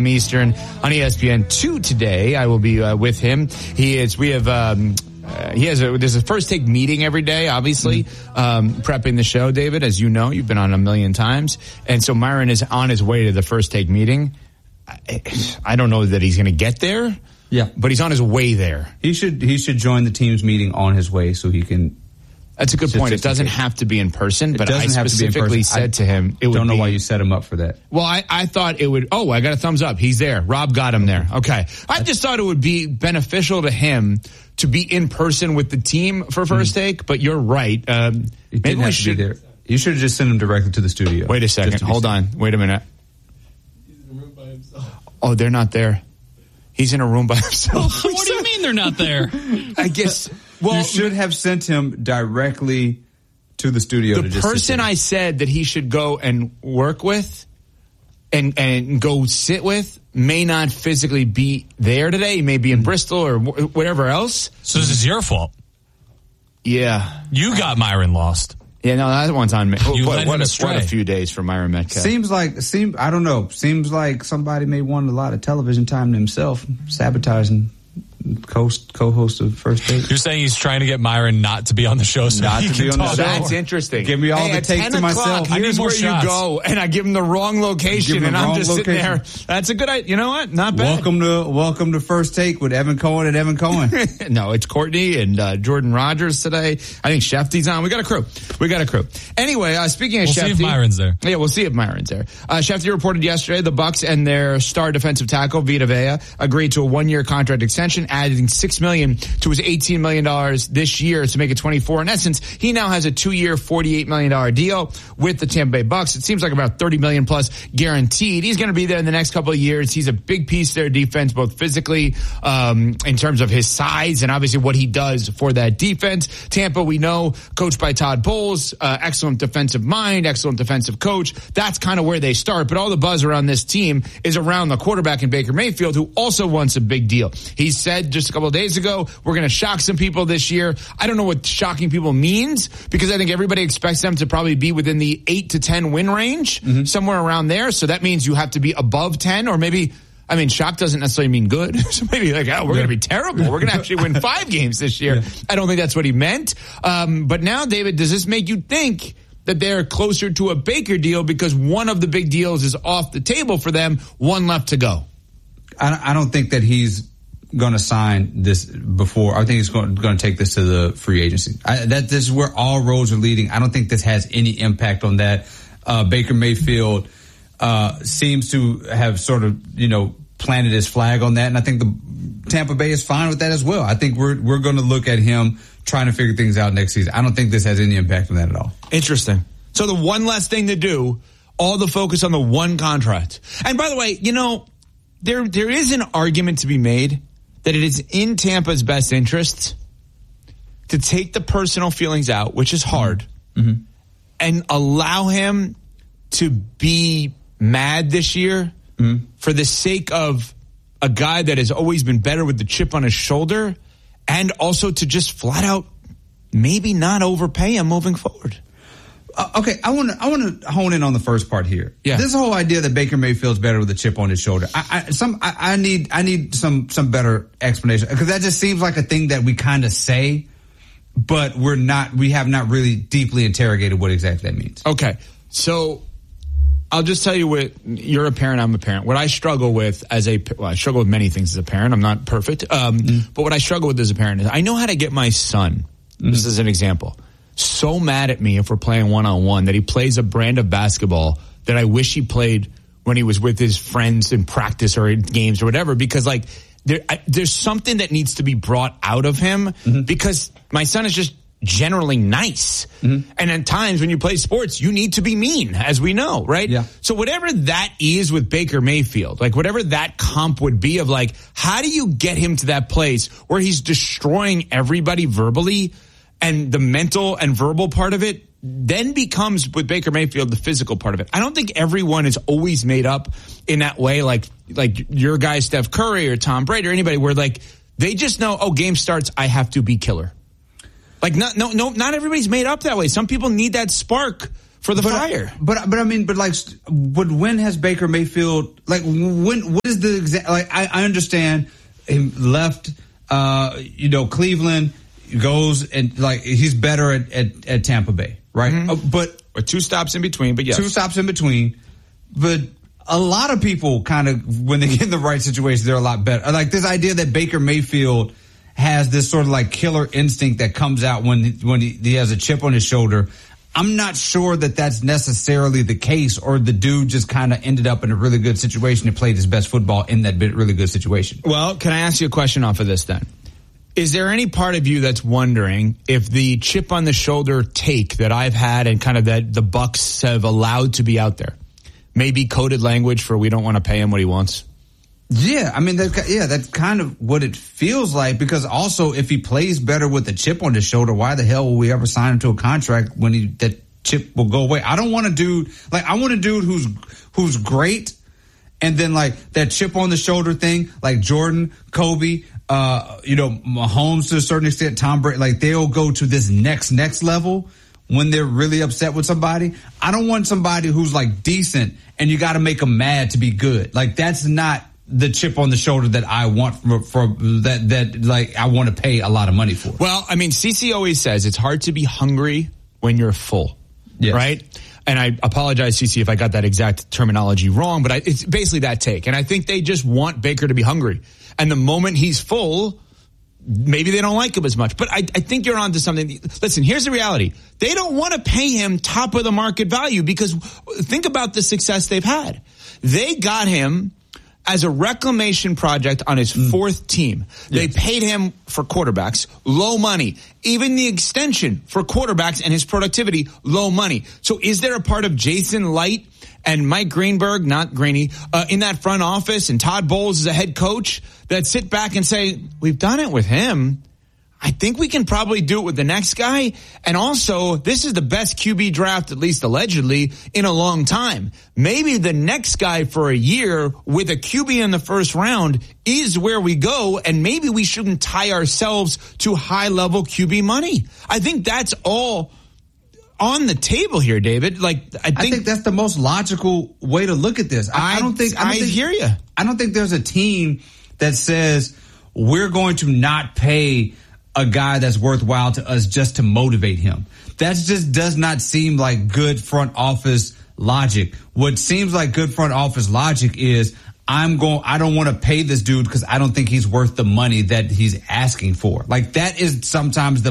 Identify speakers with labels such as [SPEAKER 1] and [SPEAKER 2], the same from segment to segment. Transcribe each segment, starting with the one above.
[SPEAKER 1] p.m. Eastern on ESPN2 today. I will be with him. There's a first take meeting every day, obviously, prepping the show, David. As you know, you've been on a million times. And so Myron is on his way to the first take meeting. I don't know that he's going to get there.
[SPEAKER 2] Yeah.
[SPEAKER 1] But he's on his way there.
[SPEAKER 2] He should join the team's meeting on his way so he can.
[SPEAKER 1] That's a good point. It doesn't have to be in person, but I specifically said to him, it would
[SPEAKER 2] don't know why you set him up for that.
[SPEAKER 1] Well, I thought it would, I got a thumbs up. He's there. Rob got him there. Okay. I just thought it would be beneficial to him to be in person with the team for first take, but you're right. Maybe we should be there.
[SPEAKER 2] You should have just sent him directly to the studio.
[SPEAKER 1] Wait a second. Hold on. Wait a minute.
[SPEAKER 3] He's in a room by himself.
[SPEAKER 1] Oh, they're not there. He's in a room by himself.
[SPEAKER 4] What do you mean they're not there?
[SPEAKER 1] I guess. Well,
[SPEAKER 2] you should have sent him directly to the studio.
[SPEAKER 1] The person I said that he should go and work with and go sit with may not physically be there today. He may be in Bristol or whatever else.
[SPEAKER 4] So this is your fault.
[SPEAKER 1] Yeah.
[SPEAKER 4] You got Myron lost.
[SPEAKER 1] Yeah, no, that one's on me.
[SPEAKER 4] What
[SPEAKER 1] a few days for Myron Metcalf.
[SPEAKER 2] I don't know. Seems like somebody may want a lot of television time to himself, sabotaging co-host of First Take.
[SPEAKER 4] You're saying he's trying to get Myron not to be on the show, so
[SPEAKER 2] not to be on the show.
[SPEAKER 1] That's interesting.
[SPEAKER 2] Give me all the takes to myself.
[SPEAKER 1] Here's where you go, and I give him the wrong location, and I'm just sitting there. That's a good idea. You know what? Not bad.
[SPEAKER 2] Welcome to First Take with Evan Cohen and Evan Cohen.
[SPEAKER 1] No, it's Courtney and Jordan Rogers today. I think Shefty's on. We got a crew. Anyway, speaking of Shefty,
[SPEAKER 4] we'll see if Myron's there.
[SPEAKER 1] Yeah, we'll see if Myron's there. Shefty reported yesterday the Bucs and their star defensive tackle Vita Vea agreed to a 1-year contract extension, adding $6 million to his $18 million this year to make it 24. In essence, he now has a 2-year, $48 million deal with the Tampa Bay Bucs. It seems like about $30 million plus guaranteed. He's going to be there in the next couple of years. He's a big piece of their defense, both physically, in terms of his size and obviously what he does for that defense. Tampa, we know, coached by Todd Bowles, excellent defensive mind, excellent defensive coach. That's kind of where they start. But all the buzz around this team is around the quarterback in Baker Mayfield, who also wants a big deal. He said just a couple of days ago, we're going to shock some people this year. I don't know what shocking people means, because I think everybody expects them to probably be within the 8 to 10 win range, somewhere around there. So that means you have to be above 10, or maybe, shock doesn't necessarily mean good. So maybe we're going to be terrible. We're going to actually win 5 games this year. Yeah. I don't think that's what he meant. But now, David, does this make you think that they're closer to a Baker deal because one of the big deals is off the table for them, one left to go?
[SPEAKER 2] I don't think that he's going to sign this before. I think he's going to take this to the free agency. This is where all roads are leading. I don't think this has any impact on that. Baker Mayfield seems to have sort of, planted his flag on that, and I think the Tampa Bay is fine with that as well. I think we're going to look at him trying to figure things out next season. I don't think this has any impact on that at all.
[SPEAKER 1] Interesting. So the one less thing to do, all the focus on the one contract. And by the way, there is an argument to be made that it is in Tampa's best interest to take the personal feelings out, which is hard, and allow him to be mad this year for the sake of a guy that has always been better with the chip on his shoulder, and also to just flat out maybe not overpay him moving forward.
[SPEAKER 2] Okay, I want to hone in on the first part here.
[SPEAKER 1] Yeah.
[SPEAKER 2] This whole idea that Baker Mayfield's better with a chip on his shoulder. I need some better explanation, because that just seems like a thing that we kind of say, but we have not really deeply interrogated what exactly that means.
[SPEAKER 1] Okay, so I'll just tell you you're a parent, I'm a parent. What I struggle with I struggle with many things as a parent. I'm not perfect. But what I struggle with as a parent is I know how to get my son, this is an example, so mad at me if we're playing one-on-one that he plays a brand of basketball that I wish he played when he was with his friends in practice or in games or whatever, because there's something that needs to be brought out of him, because my son is just generally nice. And at times when you play sports, you need to be mean, as we know, right?
[SPEAKER 2] Yeah.
[SPEAKER 1] So whatever that is with Baker Mayfield, whatever that comp would be of how do you get him to that place where he's destroying everybody verbally, and the mental and verbal part of it then becomes, with Baker Mayfield, the physical part of it. I don't think everyone is always made up in that way, like your guy Steph Curry or Tom Brady or anybody, where they just know, game starts, I have to be killer. Not everybody's made up that way. Some people need that spark for the fire.
[SPEAKER 2] But when has Baker Mayfield, like, what is the exact, like, I understand he left, Cleveland, goes and, like, he's better at Tampa Bay, right?
[SPEAKER 1] Mm-hmm. Or 2 stops in between, but yes.
[SPEAKER 2] 2 stops in between. But a lot of people kind of, when they get in the right situation, they're a lot better. Like, this idea that Baker Mayfield has this sort of, like, killer instinct that comes out when he has a chip on his shoulder. I'm not sure that that's necessarily the case, or the dude just kind of ended up in a really good situation and played his best football in that really good situation.
[SPEAKER 1] Well, can I ask you a question off of this then? Is there any part of you that's wondering if the chip on the shoulder take that I've had and kind of that the Bucs have allowed to be out there may be coded language for we don't want to pay him what he wants?
[SPEAKER 2] Yeah, I mean, that's kind of what it feels like, because also if he plays better with a chip on his shoulder, why the hell will we ever sign him to a contract when that chip will go away? I don't want a dude, like, I want a dude who's great, and then, like, that chip on the shoulder thing, like Jordan, Kobe, Mahomes to a certain extent, Tom Brady, like, they'll go to this next level when they're really upset with somebody. I don't want somebody who's, like, decent and you got to make them mad to be good. Like, that's not the chip on the shoulder that I want for that like I want to pay a lot of money for.
[SPEAKER 1] Well, I mean, CC always says it's hard to be hungry when you're full, yes. Right? And I apologize, CC, if I got that exact terminology wrong, but it's basically that take. And I think they just want Baker to be hungry. And the moment he's full, maybe they don't like him as much. But I think you're onto something. Listen, here's the reality. They don't want to pay him top of the market value, because think about the success they've had. They got him as a reclamation project on his 4th team. They paid him for quarterbacks, low money. Even the extension for quarterbacks and his productivity, low money. So is there a part of Jason Light and Mike Greenberg, not Greeny, in that front office, and Todd Bowles as a head coach, that sit back and say, we've done it with him, I think we can probably do it with the next guy. And also, this is the best QB draft, at least allegedly, in a long time. Maybe the next guy for a year with a QB in the first round is where we go, and maybe we shouldn't tie ourselves to high-level QB money. I think that's all on the table here, David. Like, I think
[SPEAKER 2] that's the most logical way to look at this. I hear you. I don't think there's a team that says we're going to not pay a guy that's worthwhile to us just to motivate him. That just does not seem like good front office logic. What seems like good front office logic is, I don't want to pay this dude because I don't think he's worth the money that he's asking for. Like, that is sometimes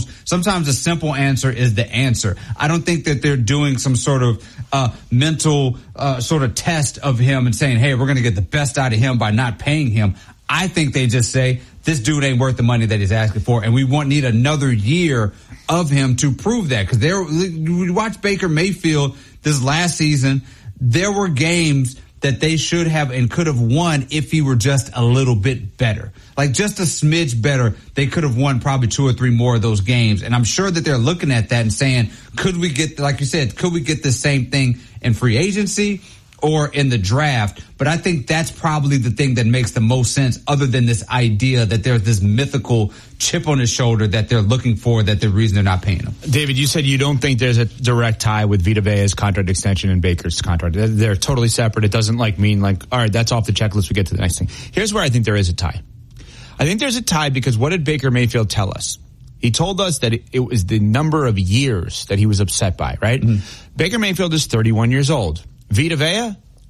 [SPEAKER 2] the simple answer is the answer. I don't think that they're doing some sort of mental sort of test of him and saying, hey, we're going to get the best out of him by not paying him. I think they just say, this dude ain't worth the money that he's asking for, and we need another year of him to prove that. Because we watched Baker Mayfield this last season. There were games that they should have and could have won if he were just a little bit better. Like, just a smidge better. They could have won probably 2 or 3 more of those games. And I'm sure that they're looking at that and saying, could we get, like you said, could we get the same thing in free agency or in the draft? But I think that's probably the thing that makes the most sense, other than this idea that there's this mythical chip on his shoulder that they're looking for, that the reason they're not paying him.
[SPEAKER 1] David, you said you don't think there's a direct tie with Vita Vea's contract extension and Baker's contract. They're totally separate. It doesn't mean all right, that's off the checklist, we get to the next thing. Here's where I think there is a tie. I think there's a tie because what did Baker Mayfield tell us? He told us that it was the number of years that he was upset by, right? Baker Mayfield is 31 years old. Vita Vea,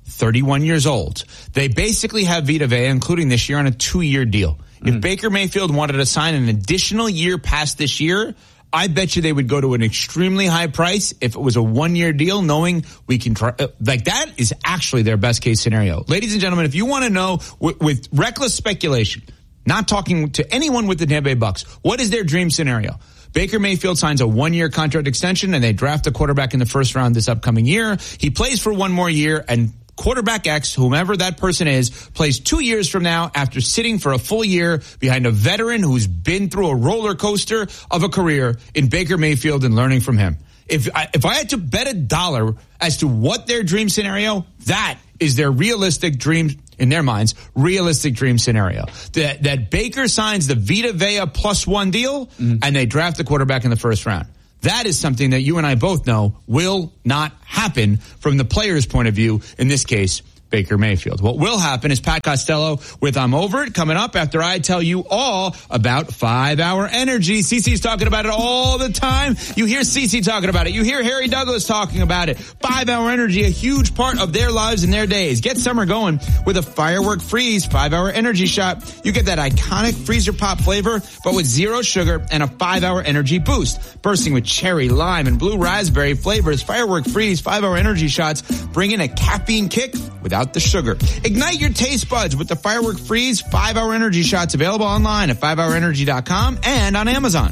[SPEAKER 1] 31 years old. They basically have Vita Vea, including this year, on a 2-year deal. If Baker Mayfield wanted to sign an additional year past this year, I bet you they would go to an extremely high price if it was a 1-year deal, knowing we can try. Like, that is actually their best case scenario. Ladies and gentlemen, if you want to know with reckless speculation, not talking to anyone with the Tampa Bay Bucks, what is their dream scenario? Baker Mayfield signs a 1-year contract extension and they draft a quarterback in the first round this upcoming year. He plays for 1 more year, and quarterback X, whomever that person is, plays 2 years from now after sitting for a full year behind a veteran who's been through a roller coaster of a career in Baker Mayfield and learning from him. If I had to bet $1 as to what their dream scenario, that is their realistic dream, in their minds, realistic dream scenario. That Baker signs the Vita Vea +1 deal and they draft the quarterback in the first round. That is something that you and I both know will not happen from the player's point of view, in this case, Baker Mayfield. What will happen is Pat Costello with I'm Over It coming up after I tell you all about 5-Hour Energy. CeCe's talking about it all the time. You hear CeCe talking about it. You hear Harry Douglas talking about it. 5-Hour Energy, a huge part of their lives and their days. Get summer going with a Firework Freeze 5-Hour Energy shot. You get that iconic freezer pop flavor, but with 0 sugar and a 5-Hour Energy boost. Bursting with cherry, lime, and blue raspberry flavors, Firework Freeze 5-Hour Energy shots bring in a caffeine kick without the sugar. Ignite your taste buds with the Firework Freeze 5-Hour Energy shots, available online at 5hourenergy.com and on Amazon.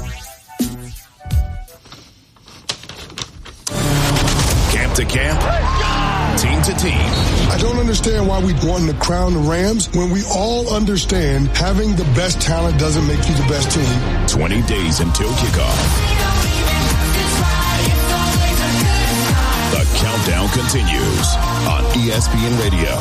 [SPEAKER 5] Camp to camp, team to team.
[SPEAKER 6] I don't understand why we want to crown the Rams when we all understand having the best talent doesn't make you the best team.
[SPEAKER 5] 20 days until kickoff. The countdown continues on ESPN Radio.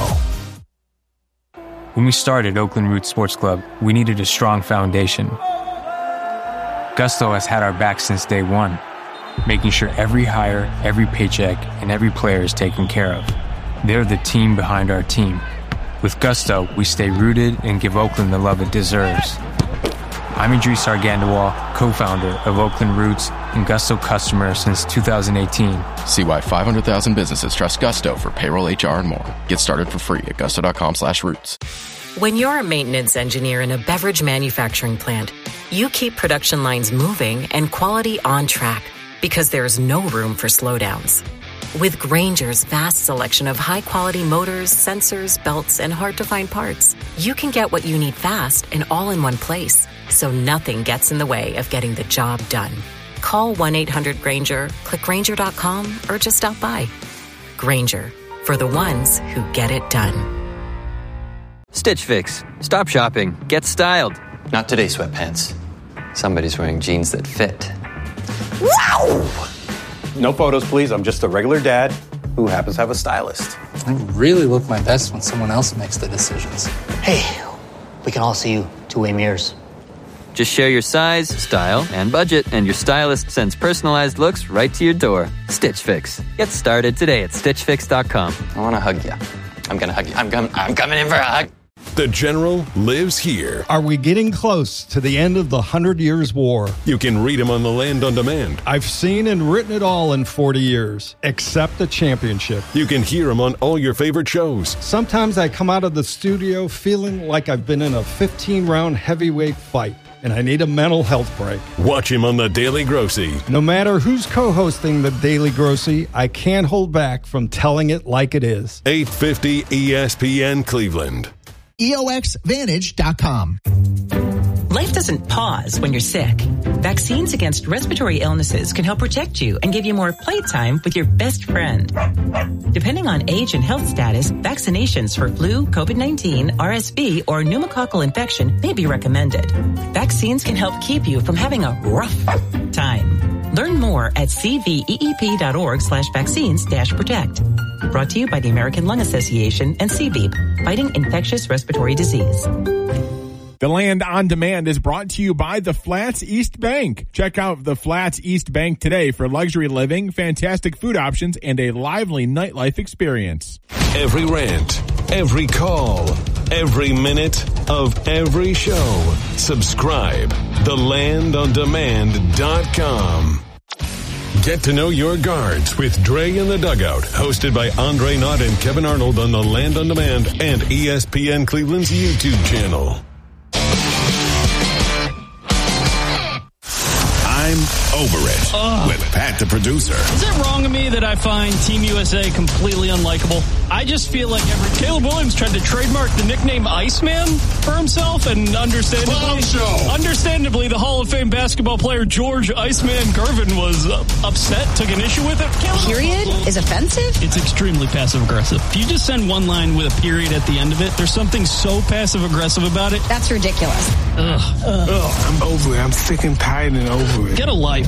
[SPEAKER 7] When we started Oakland Roots Sports Club, we needed a strong foundation. Gusto has had our back since day one, making sure every hire, every paycheck, and every player is taken care of. They're the team behind our team. With Gusto, we stay rooted and give Oakland the love it deserves. I'm Idris Argandawal, co-founder of Oakland Roots and Gusto customer since 2018.
[SPEAKER 8] See why 500,000 businesses trust Gusto for payroll, HR, and more. Get started for free at gusto.com/roots.
[SPEAKER 9] When you're a maintenance engineer in a beverage manufacturing plant, you keep production lines moving and quality on track because there's no room for slowdowns. With Grainger's vast selection of high-quality motors, sensors, belts, and hard-to-find parts, you can get what you need fast and all in one place, so nothing gets in the way of getting the job done. Call 1-800-GRAINGER, click Grainger.com, or just stop by. Grainger, for the ones who get it done.
[SPEAKER 10] Stitch Fix. Stop shopping. Get styled. Not today, sweatpants. Somebody's wearing jeans that fit.
[SPEAKER 11] Wow! No photos, please. I'm just a regular dad who happens to have a stylist.
[SPEAKER 12] I really look my best when someone else makes the decisions.
[SPEAKER 13] Hey, we can all see you two-way mirrors.
[SPEAKER 10] Just share your size, style, and budget, and your stylist sends personalized looks right to your door. Stitch Fix. Get started today at StitchFix.com. I want to hug you. I'm going to hug you. I'm coming in for a hug.
[SPEAKER 5] The General lives here.
[SPEAKER 14] Are we getting close to the end of the 100 Years' War?
[SPEAKER 5] You can read him on The Land on Demand.
[SPEAKER 14] I've seen and written it all in 40 years, except the championship.
[SPEAKER 5] You can hear him on all your favorite shows.
[SPEAKER 14] Sometimes I come out of the studio feeling like I've been in a 15-round heavyweight fight, and I need a mental health break.
[SPEAKER 5] Watch him on The Daily Grossy.
[SPEAKER 14] No matter who's co-hosting The Daily Grossy, I can't hold back from telling it like it is.
[SPEAKER 5] 850 ESPN Cleveland.
[SPEAKER 15] EOXVantage.com.
[SPEAKER 16] Life doesn't pause when you're sick. Vaccines against respiratory illnesses can help protect you and give you more playtime with your best friend. Depending on age and health status, vaccinations for flu, COVID-19, RSV, or pneumococcal infection may be recommended. Vaccines can help keep you from having a rough time. Learn more at cveep.org/vaccines-protect. Brought to you by the American Lung Association and CVEEP, fighting infectious respiratory disease.
[SPEAKER 17] The Land on Demand is brought to you by the Flats East Bank. Check out the Flats East Bank today for luxury living, fantastic food options, and a lively nightlife experience.
[SPEAKER 5] Every rant, every call, every minute of every show. Subscribe. TheLandOnDemand.com. Get to know your guards with Dre in the Dugout, hosted by Andre Knott and Kevin Arnold on The Land on Demand and ESPN Cleveland's YouTube channel. I'm Over It with Pat the producer.
[SPEAKER 18] Is it wrong of me that I find Team USA completely unlikable? I just feel like Caleb Williams tried to trademark the nickname Iceman for himself, and understandably, the Hall of Fame basketball player George Iceman Gervin was upset, took an issue with it.
[SPEAKER 19] Period is offensive?
[SPEAKER 18] It's extremely passive-aggressive. If you just send one line with a period at the end of it, there's something so passive-aggressive about it.
[SPEAKER 19] That's ridiculous.
[SPEAKER 18] Ugh.
[SPEAKER 20] I'm over it. I'm sick and tired and over it.
[SPEAKER 18] Get a life.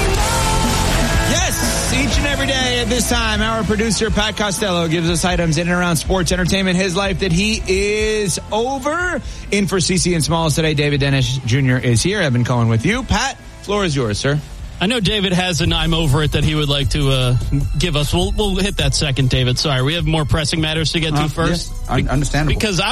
[SPEAKER 1] Yes, each and every day at this time, our producer, Pat Costello, gives us items in and around sports, entertainment, his life that he is over. In for CeCe and Smalls today, David Dennis Jr. is here. Evan Cohen with you. Pat, floor is yours, sir.
[SPEAKER 18] I know David has an I'm over it that he would like to give us. We'll hit that second, David. Sorry, we have more pressing matters to get to first.
[SPEAKER 2] Yeah, understandable.
[SPEAKER 18] Because